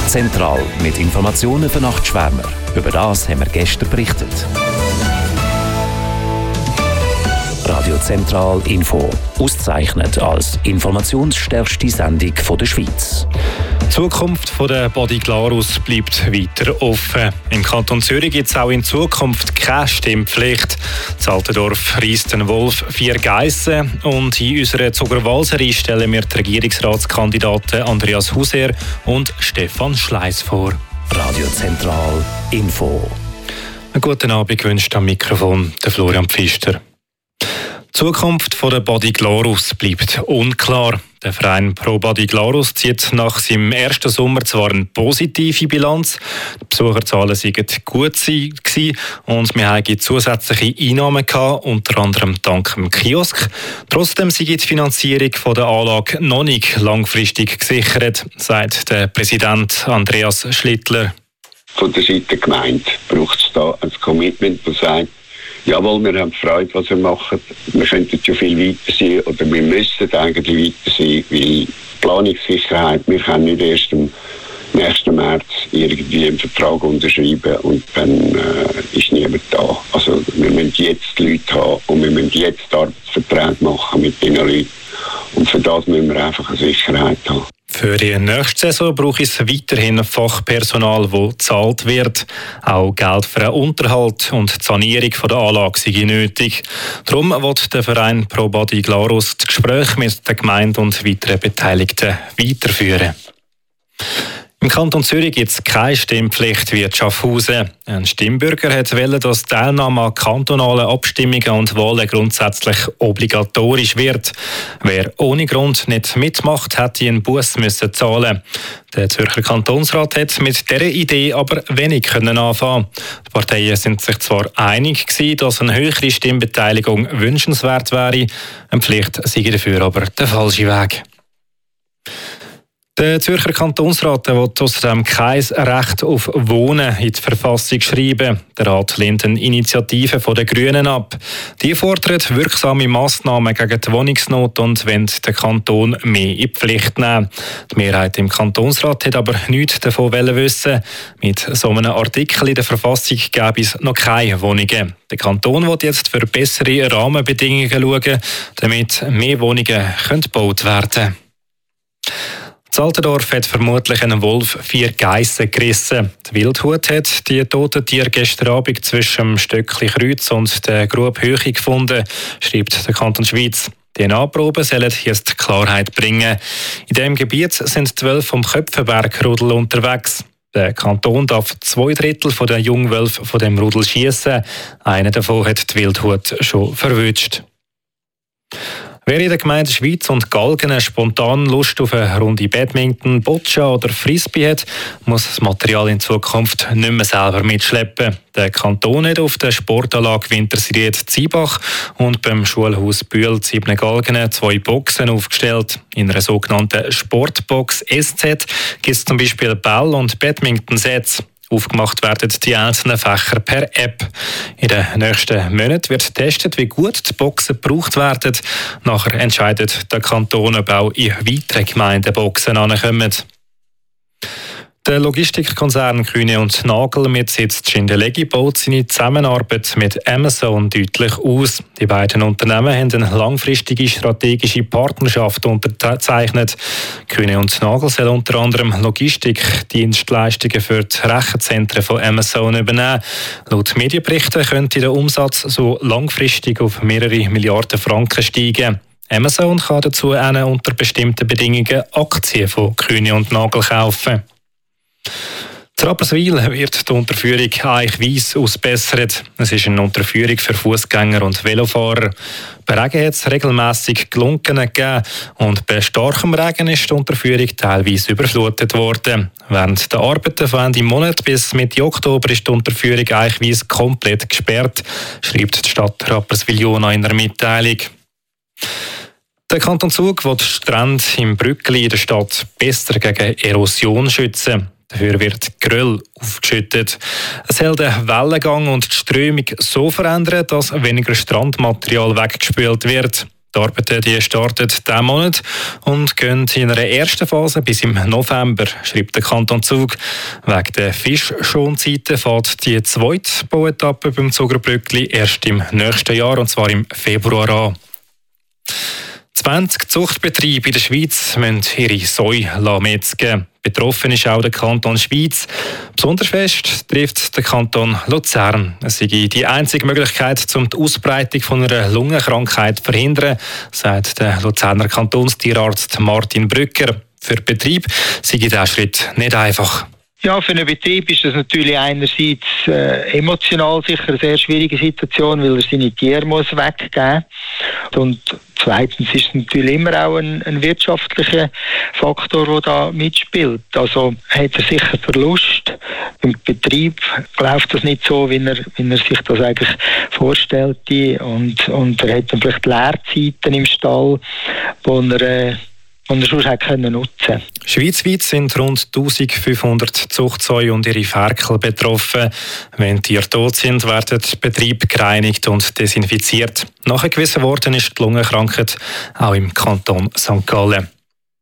Zentral mit Informationen für Nachtschwärmer. Über das haben wir gestern berichtet. Radio Zentral Info. Auszeichnet als informationsstärkste Sendung der Schweiz. Die Zukunft der Body Glarus bleibt weiter offen. Im Kanton Zürich gibt es auch in Zukunft keine Stimmpflicht. In Altendorf reisst ein Wolf 4 Geissen. Und in unserer Zugerwalserei stellen wir die Regierungsratskandidaten Andreas Huser und Stefan Schleiss vor. Radio Zentral Info. Einen guten Abend wünscht am Mikrofon der Florian Pfister. Die Zukunft der Body Glarus bleibt unklar. Der Verein Pro Body Glarus zieht nach seinem ersten Sommer zwar eine positive Bilanz, die Besucherzahlen waren gut gewesen und wir hatten zusätzliche Einnahmen gehabt, unter anderem dank dem Kiosk. Trotzdem sei die Finanzierung der Anlage noch nicht langfristig gesichert, sagt der Präsident Andreas Schlittler. Von der Seite der Gemeinde braucht es da ein Commitment, das sagt, jawohl, wir haben Freude, was wir machen. Wir könnten ja viel weiter sein oder wir müssen eigentlich weiter sein, weil Planungssicherheit, wir können nicht erst am nächsten März irgendwie einen Vertrag unterschreiben und dann ist niemand da. Also wir müssen jetzt die Leute haben und wir müssen jetzt Arbeitsverträge machen mit diesen Leuten. Und für das müssen wir einfach eine Sicherheit haben. Für die nächste Saison braucht es weiterhin Fachpersonal, das bezahlt wird. Auch Geld für den Unterhalt und die Sanierung der Anlage sei nötig. Darum will der Verein Pro Body Glarus das Gespräch mit der Gemeinde und weiteren Beteiligten weiterführen. Im Kanton Zürich gibt es keine Stimmpflicht wie in Schaffhausen. Ein Stimmbürger wollte, dass die Teilnahme an kantonalen Abstimmungen und Wahlen grundsätzlich obligatorisch wird. Wer ohne Grund nicht mitmacht, hätte einen Buss zahlen. Der Zürcher Kantonsrat hat mit dieser Idee aber wenig anfangen. Die Parteien sind sich zwar einig gewesen, dass eine höhere Stimmbeteiligung wünschenswert wäre, eine Pflicht sei dafür aber der falsche Weg. Der Zürcher Kantonsrat will außerdem kein Recht auf Wohnen in die Verfassung schreiben. Der Rat lehnt eine Initiative der Grünen ab. Die fordert wirksame Massnahmen gegen die Wohnungsnot und will den Kanton mehr in die Pflicht nehmen. Die Mehrheit im Kantonsrat hat aber nichts davon wissen. Mit so einem Artikel in der Verfassung gäbe es noch keine Wohnungen. Der Kanton will jetzt für bessere Rahmenbedingungen schauen, damit mehr Wohnungen gebaut werden können. In Altendorf hat vermutlich ein Wolf 4 Geissen gerissen. Die Wildhut hat die toten Tiere gestern Abend zwischen dem Stöckli Kreuz und der Grube Höhe gefunden, schreibt der Kanton Schweiz. Die DNA-Proben sollen jetzt Klarheit bringen. In diesem Gebiet sind 12 vom Köpfenberg-Rudel unterwegs. Der Kanton darf 2/3 der Jungwölfe von dem Rudel schiessen. Einer davon hat die Wildhut schon verwünscht. Wer in der Gemeinde Schweiz und Galgen spontan Lust auf eine Runde Badminton, Boccia oder Frisbee hat, muss das Material in Zukunft nicht mehr selber mitschleppen. Der Kanton hat auf der Sportanlage Wintersied Ziebach und beim Schulhaus Bühl Ziebne Galgen 2 Boxen aufgestellt. In einer sogenannten Sportbox SZ gibt es zum Beispiel Ball- und Badminton-Sets. Aufgemacht werden die einzelnen Fächer per App. In den nächsten Monaten wird getestet, wie gut die Boxen gebraucht werden. Nachher entscheidet der Kanton, ob auch in weiteren Gemeinden Boxen ankommen. Der Logistikkonzern Kühne und Nagel mit Sitz in Schindellegi baut seine Zusammenarbeit mit Amazon deutlich aus. Die beiden Unternehmen haben eine langfristige strategische Partnerschaft unterzeichnet. Kühne und Nagel soll unter anderem Logistikdienstleistungen für die Rechenzentren von Amazon übernehmen. Laut Medienberichten könnte der Umsatz so langfristig auf mehrere Milliarden Franken steigen. Amazon kann dazu unter bestimmten Bedingungen Aktien von Kühne und Nagel kaufen. In Rapperswil wird die Unterführung Eichwyss ausbessert. Es ist eine Unterführung für Fußgänger und Velofahrer. Bei Regen hat es regelmässig Glunken gegeben und bei starkem Regen ist die Unterführung teilweise überflutet worden. Während der Arbeiten von Ende Monat bis Mitte Oktober ist die Unterführung Eichwyss komplett gesperrt, schreibt die Stadt Rapperswil-Jona in einer Mitteilung. Der Kanton Zug will die Strände im Brückli in der Stadt besser gegen Erosion schützen. Dafür wird Geröll aufgeschüttet. Es soll den Wellengang und die Strömung so verändern, dass weniger Strandmaterial weggespült wird. Die Arbeiten die starten diesen Monat und gehen in einer ersten Phase bis im November, schreibt der Kanton Zug. Wegen der Fischschonzeiten fährt die zweite Bauetappe beim Zugerbrückli erst im nächsten Jahr, und zwar im Februar an. 20 Zuchtbetriebe in der Schweiz müssen ihre Säue metzgen. Betroffen ist auch der Kanton Schwyz. Besonders fest trifft der Kanton Luzern. Es sei die einzige Möglichkeit, um die Ausbreitung von einer Lungenkrankheit zu verhindern, sagt der Luzerner Kantonstierarzt Martin Brücker. Für den Betrieb sei dieser Schritt nicht einfach. Ja, für einen Betrieb ist das natürlich einerseits emotional sicher eine sehr schwierige Situation, weil er seine Tiere weggeben muss. Und zweitens ist es natürlich immer auch ein wirtschaftlicher Faktor, der da mitspielt. Also hat er sicher Verlust. Im Betrieb läuft das nicht so, wie er sich das eigentlich vorstellte. Und er hat dann vielleicht Leerzeiten im Stall, wo er sonst hätte nutzen können. Schweizweit sind rund 1500 Zuchtsäue und ihre Ferkel betroffen. Wenn Tiere tot sind, werden die Betriebe gereinigt und desinfiziert. Nachgewiesen worden ist die Lungenkrankheit auch im Kanton St. Gallen.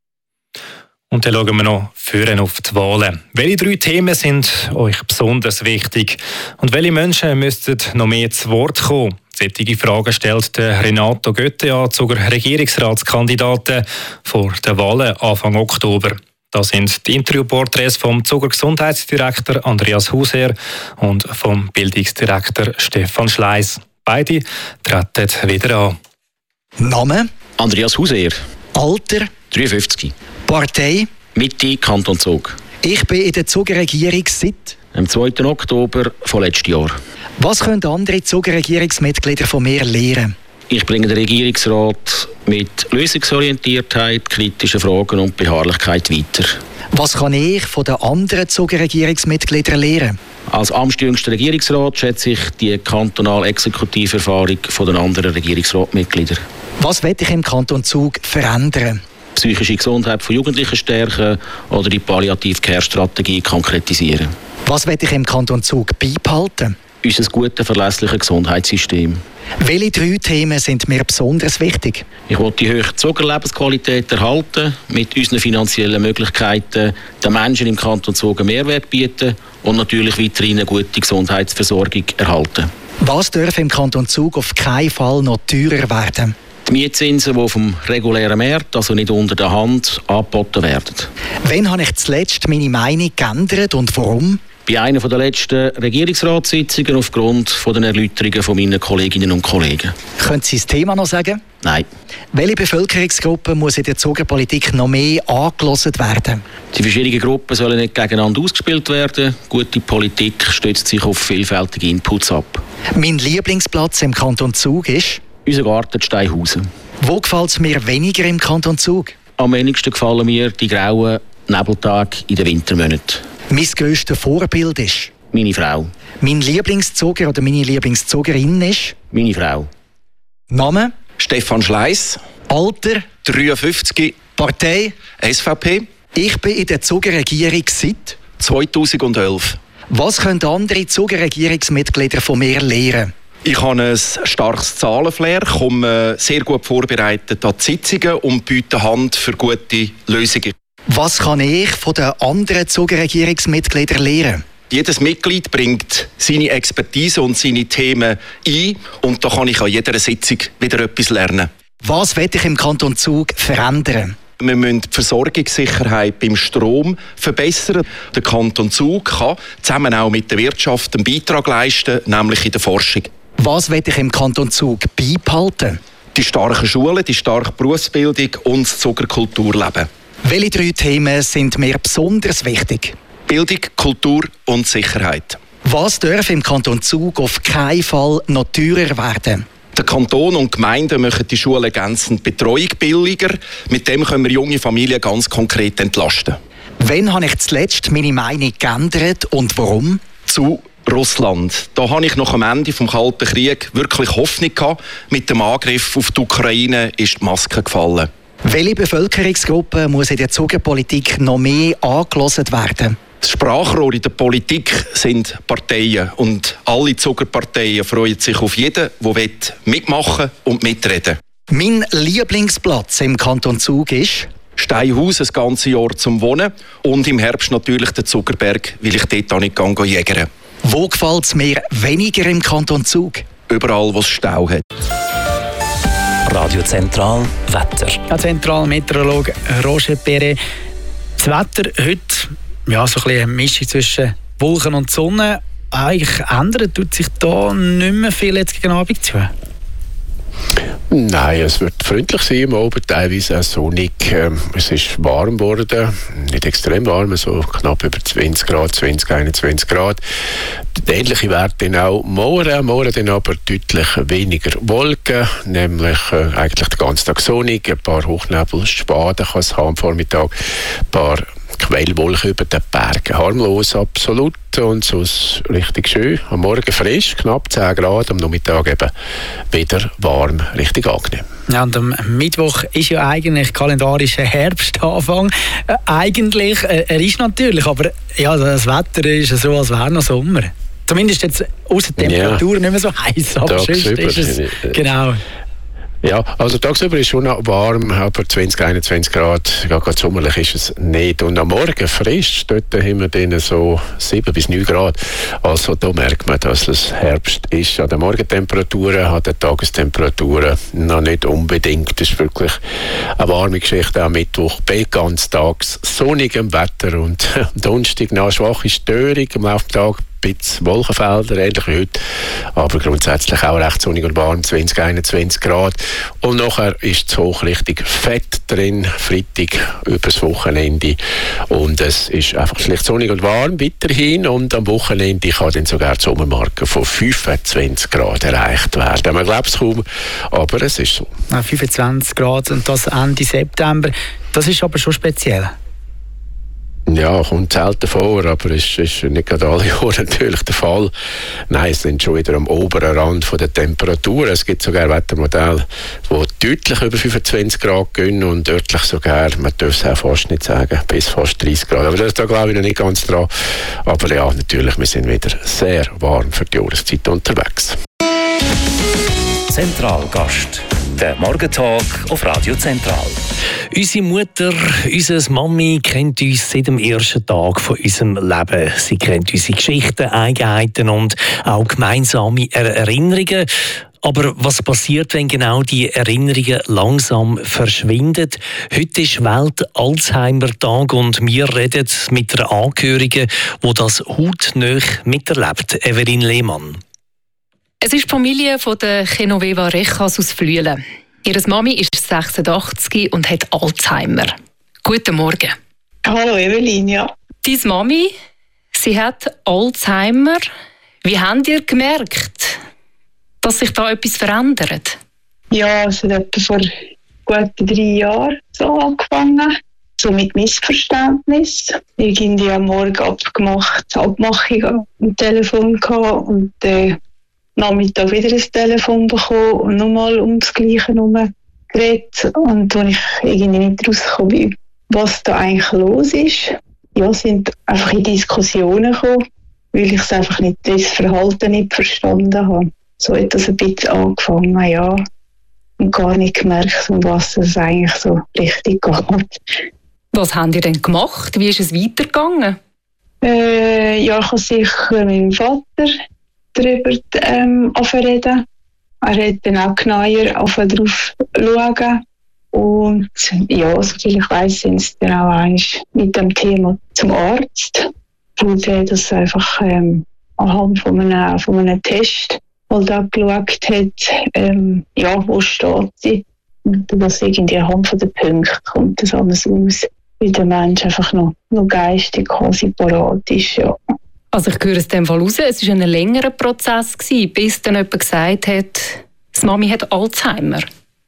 Und dann schauen wir noch vorne auf die Wahlen. Welche 3 Themen sind euch besonders wichtig? Und welche Menschen müssten noch mehr zu Wort kommen? Solche Fragen stellt Renato Götte an, Zuger Regierungsratskandidaten vor den Wahlen Anfang Oktober. Das sind die Interviewporträts vom Zuger Gesundheitsdirektor Andreas Hauser und vom Bildungsdirektor Stefan Schleiss. Beide treten wieder an. Name? Andreas Hauser. Alter? 53. Partei? Mitte Kanton Zug. Ich bin in der Zugerregierung seit? Am 2. Oktober von letztem Jahr. Was können andere Zugerregierungsmitglieder von mir lernen? Ich bringe den Regierungsrat mit Lösungsorientiertheit, kritischen Fragen und Beharrlichkeit weiter. Was kann ich von den anderen Zugerregierungsmitgliedern lernen? Als amtsjüngster Regierungsrat schätze ich die kantonale Exekutiverfahrung von den anderen Regierungsratmitgliedern. Was will ich im Kanton Zug verändern? Psychische Gesundheit von Jugendlichen stärken oder die Palliativ-Care-Strategie konkretisieren. Was will ich im Kanton Zug beibehalten? Unser gutes, verlässliches Gesundheitssystem. Welche 3 Themen sind mir besonders wichtig? Ich will die hohe Zuckerlebensqualität erhalten, mit unseren finanziellen Möglichkeiten den Menschen im Kanton Zug einen Mehrwert bieten und natürlich weiterhin eine gute Gesundheitsversorgung erhalten. Was darf im Kanton Zug auf keinen Fall noch teurer werden? Die Mietzinsen, die vom regulären Markt, also nicht unter der Hand, angeboten werden. Wann habe ich zuletzt meine Meinung geändert und warum? Bei einer der letzten Regierungsratssitzungen aufgrund der Erläuterungen von meinen Kolleginnen und Kollegen. Können Sie das Thema noch sagen? Nein. Welche Bevölkerungsgruppe muss in der Zugerpolitik noch mehr angehört werden? Die verschiedenen Gruppen sollen nicht gegeneinander ausgespielt werden. Gute Politik stützt sich auf vielfältige Inputs ab. Mein Lieblingsplatz im Kanton Zug ist? Unser Garten Steinhausen. Wo gefällt es mir weniger im Kanton Zug? Am wenigsten gefallen mir die grauen Nebeltage in den Wintermonaten. Mein grösstes Vorbild ist? Meine Frau. Mein Lieblingszuger oder meine Lieblingszugerin ist? Meine Frau. Name? Stefan Schleiss. Alter? 53. Partei? SVP. Ich bin in der Zugerregierung seit? 2011. Was können andere Zugerregierungsmitglieder von mir lernen? Ich habe ein starkes Zahlenflair, komme sehr gut vorbereitet an die Sitzungen und biete Hand für gute Lösungen. Was kann ich von den anderen Zugerregierungsmitgliedern lernen? Jedes Mitglied bringt seine Expertise und seine Themen ein und da kann ich an jeder Sitzung wieder etwas lernen. Was will ich im Kanton Zug verändern? Wir müssen die Versorgungssicherheit beim Strom verbessern. Der Kanton Zug kann zusammen auch mit der Wirtschaft einen Beitrag leisten, nämlich in der Forschung. Was will ich im Kanton Zug beibehalten? Die starken Schulen, die starke Berufsbildung und das Zuckerkulturleben. Welche 3 Themen sind mir besonders wichtig? Bildung, Kultur und Sicherheit. Was darf im Kanton Zug auf keinen Fall noch teurer werden? Der Kanton und die Gemeinden machen die Schulen ergänzend Betreuung billiger. Mit dem können wir junge Familien ganz konkret entlasten. Wann habe ich zuletzt meine Meinung geändert und warum? Zu Russland. Da habe ich nach dem Ende des Kalten Krieges wirklich Hoffnung gehabt. Mit dem Angriff auf die Ukraine ist die Maske gefallen. Welche Bevölkerungsgruppe muss in der Zugerpolitik noch mehr angehört werden? Das Sprachrohr in der Politik sind Parteien. Und alle Zuckerparteien freuen sich auf jeden, der mitmachen und mitreden will. Mein Lieblingsplatz im Kanton Zug ist Steinhaus ein ganzes Jahr zum Wohnen und im Herbst natürlich der Zuckerberg, weil ich dort auch nicht jägern. Wo gefällt es mir weniger im Kanton Zug? Überall, wo es Stau hat. Radio Zentral Wetter. Ja, Zentralmeteorologe Roger Perret. Das Wetter heute, ja, so ein bisschen eine Mischung zwischen Wolken und Sonne. Eigentlich ändert tut sich da nicht mehr viel jetzt gegen Abend zu. Nein, es wird freundlich sein am Abend, teilweise auch sonnig. Es ist warm geworden, nicht extrem warm, so knapp über 20 Grad, 20, 21 Grad. Ähnliche Werte auch morgen dann aber deutlich weniger Wolken, nämlich eigentlich den ganzen Tag sonnig, ein paar Hochnebelschwaden kann es haben am Vormittag, ein paar Quellwolken über den Bergen. Harmlos, absolut. Und so ist richtig schön. Am Morgen frisch, knapp 10 Grad. Am Nachmittag eben wieder warm, richtig angenehm. Ja, und am Mittwoch ist ja eigentlich kalendarischer Herbstanfang. Eigentlich, er ist natürlich, aber ja, das Wetter ist so, als wäre noch Sommer. Zumindest jetzt außer Temperatur nicht mehr so heiß, aber sonst ist es genau. Ja, also tagsüber ist schon noch warm, aber 20, 21 Grad, ja, gerade sommerlich ist es nicht. Und am Morgen frisch, dort haben wir dann so 7 bis 9 Grad. Also da merkt man, dass es Herbst ist. An den Morgentemperaturen, an den Tagestemperaturen noch nicht unbedingt. Das ist wirklich eine warme Geschichte. Am Mittwoch bei ganztags sonnigem Wetter und am Donnerstag noch eine schwache Störung am Laufe des Tages. Ein bisschen Wolkenfelder, ähnlich wie heute, aber grundsätzlich auch recht sonnig und warm, 20, 21 Grad. Und nachher ist es hoch richtig fett drin, Freitag übers Wochenende. Und es ist einfach schlicht sonnig und warm weiterhin. Und am Wochenende kann dann sogar die Sommermarke von 25 Grad erreicht werden. Man glaubt es kaum, aber es ist so. 25 Grad und das Ende September, das ist aber schon speziell. Ja, kommt selten vor, aber es ist nicht gerade alle Jahre natürlich der Fall. Nein, es sind schon wieder am oberen Rand der Temperatur. Es gibt sogar Wettermodelle, die deutlich über 25 Grad gehen und örtlich sogar, man darf es auch fast nicht sagen, bis fast 30 Grad. Aber da glaube ich noch nicht ganz dran. Aber ja, natürlich, wir sind wieder sehr warm für die Jahreszeit unterwegs. Zentralgast. Der Morgentag auf Radio Zentral. Unsere Mutter, unsere Mami kennt uns seit dem ersten Tag von unserem Leben. Sie kennt unsere Geschichten, Eigenheiten und auch gemeinsame Erinnerungen. Aber was passiert, wenn genau die Erinnerungen langsam verschwinden? Heute ist Welt-Alzheimer-Tag und wir reden mit einer Angehörigen, die das hautnah miterlebt. Evelyn Lehmann. Es ist die Familie von der Genoveva Rechas aus Flüelen. Ihre Mami ist 86 und hat Alzheimer. Guten Morgen. Hallo Evelyn, ja. Deine Mami, sie hat Alzheimer. Wie habt ihr gemerkt, dass sich da etwas verändert? Ja, es hat etwa vor gut 3 Jahren so angefangen. So mit Missverständnis. Irgendwie am Morgen Abmachung am Telefon gehabt und Nachmittag wieder ein Telefon bekommen und nochmal ums Gleiche herum geredet. Und als ich irgendwie nicht rausgekommen bin, was da eigentlich los ist, ja, sind einfach in Diskussionen gekommen, weil ich es einfach nicht, das Verhalten nicht verstanden habe. So hat das ein bisschen angefangen, ja, und gar nicht gemerkt, um was es eigentlich so richtig geht. Was habt ihr denn gemacht? Wie ist es weitergegangen? Ja, ich habe sicher mit meinem Vater darüber reden. Er hat dann auch genauer darauf schauen. Und ja, soviel ich weiss, sind sie dann auch eigentlich mit dem Thema zum Arzt. Und der das einfach anhand von einem Test halt auch geschaut hat, ja, wo steht sie. Und das irgendwie anhand von den Punkten kommt das alles aus, weil der Mensch einfach noch geistig quasi parat ist, ja. Also ich höre es in dem Fall raus, es war ein längerer Prozess, bis dann jemand gesagt hat, die Mami hat Alzheimer.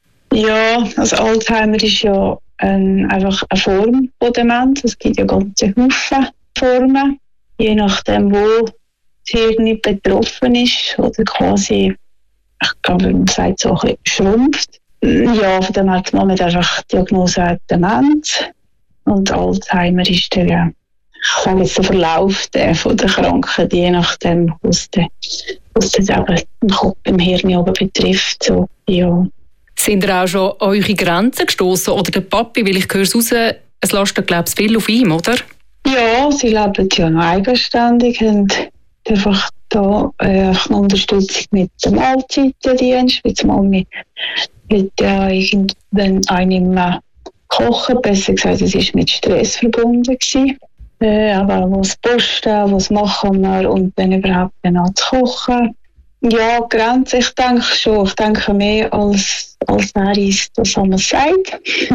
Ja, also Alzheimer ist ja einfach eine Form von Demenz. Es gibt ja ganze Haufen Formen. Je nachdem, wo das Hirn betroffen ist oder quasi, ich glaube, man sagt so ein bisschen schrumpft. Ja, von dem hat man einfach die Diagnose Demenz. Und Alzheimer ist der, ich sage jetzt, der Verlauf von der Krankheit, je nachdem, was den Kopf im Hirn betrifft. So, ja. Sind ihr auch schon an eure Grenzen gestoßen? Oder der Papi, weil ich höre es raus, es lastet, glaube ich, viel auf ihm, oder? Ja, sie leben ja noch eigenständig und einfach da eine Unterstützung mit dem Mahlzeitendienst. Wie die Mami wird ja irgendwann einem kochen, besser gesagt, es war mit Stress verbunden gewesen. Aber was posten, was machen wir und dann überhaupt dann zu kochen. Ja, Grenze, ich denke schon. Ich denke mehr als er ist, das einmal sagt.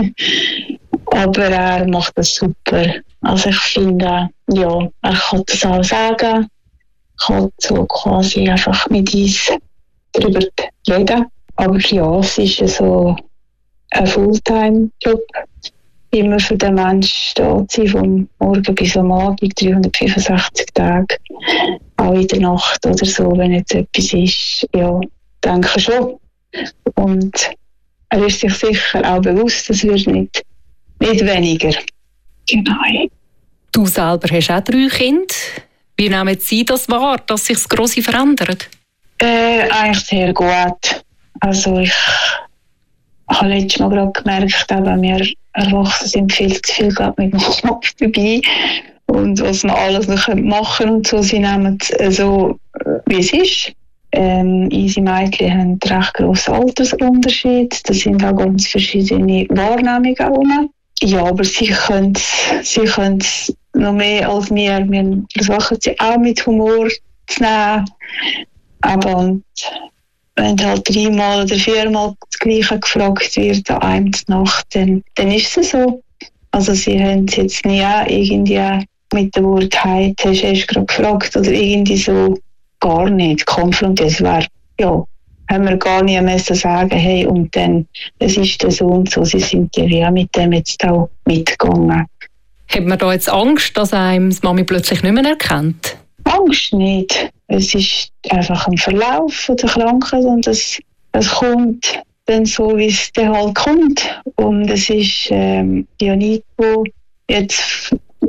Aber er macht das super. Also ich finde, ja, er kann das auch sagen. Kann so quasi einfach mit uns darüber reden. Aber ja, es ist ja so ein Fulltime-Job. Immer für den Menschen da zu sein, vom Morgen bis am Abend, 365 Tage, auch in der Nacht oder so, wenn jetzt etwas ist. Ja, denke schon. Und er ist sich sicher auch bewusst, es wird nicht weniger. Genau. Du selber hast auch 3 Kinder. Wie nehmen Sie das wahr, dass sich das Grosse verändert? Eigentlich sehr gut. Also ich habe letztes Mal gerade gemerkt, eben, wir Erwachsene sind viel zu viel mit dem Kopf dabei. Und was wir alles noch machen können und so, sie nehmen es so, wie es ist. Unsere Mädchen haben einen recht grossen Altersunterschied. Das sind auch ganz verschiedene Wahrnehmungen herum. Ja, aber sie können es noch mehr als wir. Wir versuchen sie auch mit Humor zu nehmen. Aber wenn halt 3-mal oder 4-mal das Gleiche gefragt wird an einem Nacht, dann ist es so. Also sie haben es jetzt nie irgendwie mit dem Wort «Heit», hast du erst gerade gefragt, oder irgendwie so gar nicht konfrontiert. Es wäre, ja, haben wir gar nicht mehr sagen, hey, und dann, es ist der so und so. Sie sind ja wie mit dem jetzt auch mitgegangen. Hat man da jetzt Angst, dass einem die Mami plötzlich nicht mehr erkennt? Angst nicht. Es ist einfach ein Verlauf der Krankheit und es kommt dann so, wie es dann halt kommt. Und es ist ja nicht, wo jetzt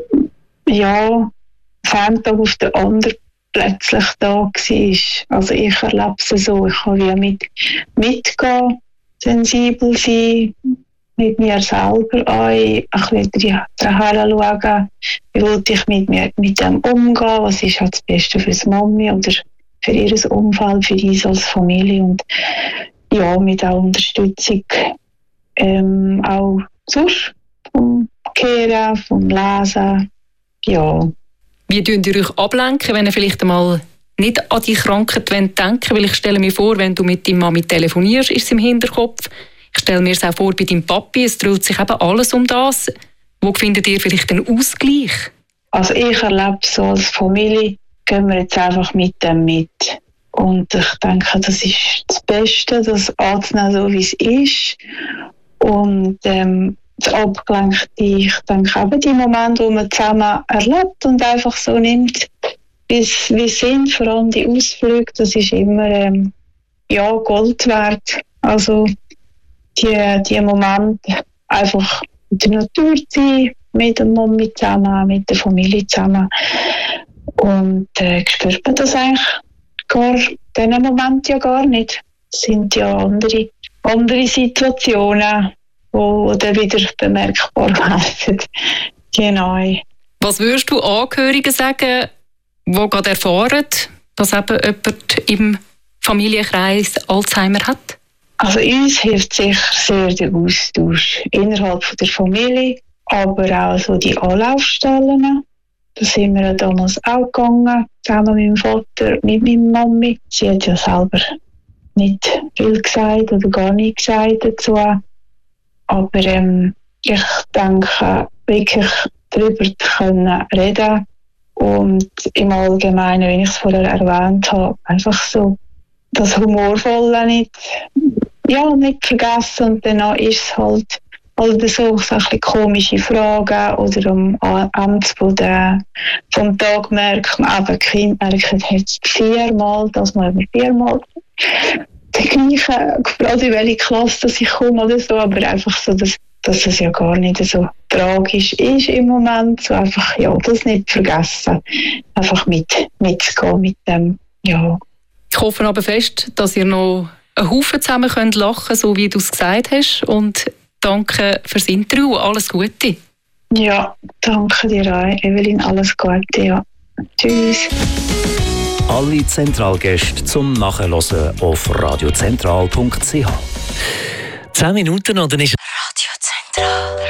von einem Tag auf den anderen plötzlich da war. Also ich erlebe es so, ich kann wie mitgehen, sensibel sein, mit mir selber ein bisschen daher schauen, wie wollte ich mit dem umgehen, was ist halt das Beste für die Mami oder für ihr Umfeld, für uns als Familie und ja, mit auch Unterstützung auch sonst vom Kehren, vom Lesen, ja. Wie könnt ihr euch ablenken, wenn ihr vielleicht einmal nicht an die Krankheit denken wollt? Weil ich stelle mir vor, wenn du mit deiner Mami telefonierst, ist es im Hinterkopf. Ich stelle mir es auch vor bei deinem Papi, es dreht sich eben alles um das. Wo findet ihr vielleicht einen Ausgleich? Also ich erlebe so als Familie, gehen wir jetzt einfach mit dem mit. Und ich denke, das ist das Beste, das anzunehmen, so wie es ist. Und das Abgelenkte, ich denke eben die Momente, wo man zusammen erlebt und einfach so nimmt, wie es sind, vor allem die Ausflüge, das ist immer Gold wert. Also die Momente einfach in der Natur zu sein, mit der Mami zusammen, mit der Familie zusammen. Und spürt man das eigentlich diesen Moment ja gar nicht. Es sind ja andere Situationen, die dann wieder bemerkbar werden. Genau. Was würdest du Angehörigen sagen, die gerade erfahren, dass eben jemand im Familienkreis Alzheimer hat? Also uns hilft sicher sehr der Austausch innerhalb der Familie, aber auch so die Anlaufstellen. Da sind wir ja damals auch gegangen, zusammen mit meinem Vater, mit meiner Mami. Sie hat ja selber nicht viel gesagt oder gar nichts gesagt dazu. Aber ich denke, wirklich darüber können reden und im Allgemeinen, wie ich es vorher erwähnt habe, einfach so das Humorvolle nicht vergessen. Und dann ist es halt so ein bisschen komische Fragen oder am Ende vom Tag merkt man eben, Kind merken jetzt 4-mal, das mal über 4-mal der gleiche, gerade in welche Klasse dass ich komme oder so, aber einfach so, dass es ja gar nicht so tragisch ist im Moment, so einfach, das nicht vergessen, einfach mitzugehen mit dem, ja. Ich hoffe aber fest, dass ihr noch einen Haufen zusammen lachen können, so wie du es gesagt hast. Und danke fürs Interview. Alles Gute. Ja, danke dir auch, Evelyn. Alles Gute, ja. Tschüss. Alle Zentralgäste zum Nachhören auf radiozentral.ch. 10 Minuten und dann ist Radio Zentral.